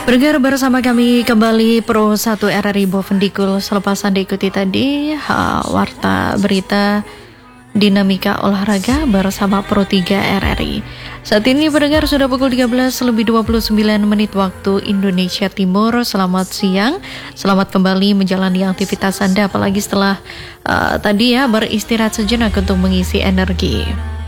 Bergerak bersama kami kembali Pro 1 RRI Bovendikul. Selepas Anda ikuti tadi warta berita dinamika olahraga bersama Pro 3 RRI. Saat ini pendengar sudah pukul 13:29 waktu Indonesia Timur. Selamat siang, selamat kembali menjalani aktivitas Anda, apalagi setelah tadi beristirahat sejenak untuk mengisi energi.